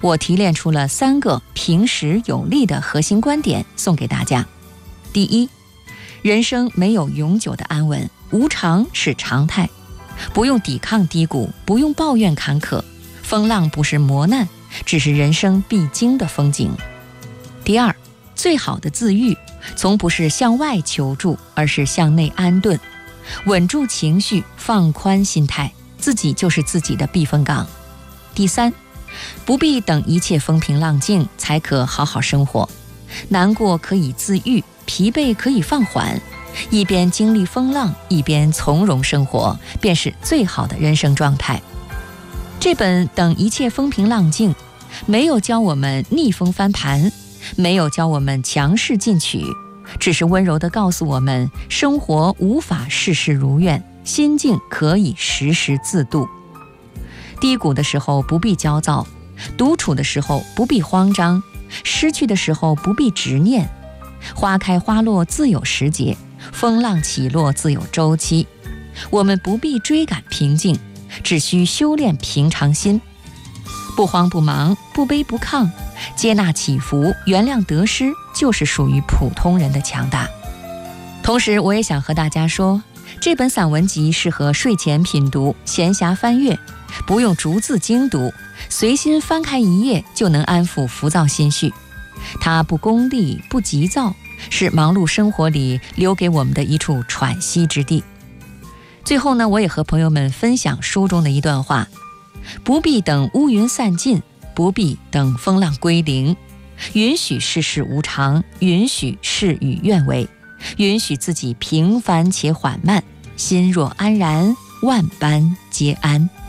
我提炼出了3个平实有力的核心观点送给大家。第一，人生没有永久的安稳，无常是常态，不用抵抗低谷，不用抱怨坎坷，风浪不是磨难，只是人生必经的风景。第二，最好的自愈从不是向外求助，而是向内安顿，稳住情绪，放宽心态，自己就是自己的避风港。第三，不必等一切风平浪静才可好好生活，难过可以自愈，疲惫可以放缓，一边经历风浪，一边从容生活，便是最好的人生状态。这本《等一切风平浪静》没有教我们逆风翻盘，没有教我们强势进取，只是温柔地告诉我们，生活无法事事如愿，心境可以时时自度。低谷的时候不必焦躁，独处的时候不必慌张，失去的时候不必执念。花开花落自有时节，风浪起落自有周期。我们不必追赶平静，只需修炼平常心。不慌不忙，不卑不亢，接纳起伏，原谅得失，就是属于普通人的强大。同时我也想和大家说，这本散文集适合睡前品读，闲暇翻阅，不用逐字精读，随心翻开一页就能安抚浮躁心绪。它不功利，不急躁，是忙碌生活里留给我们的一处喘息之地。最后呢，我也和朋友们分享书中的一段话：不必等乌云散尽，不必等风浪归零，允许世事无常，允许事与愿违，允许自己平凡且缓慢，心若安然，万般皆安。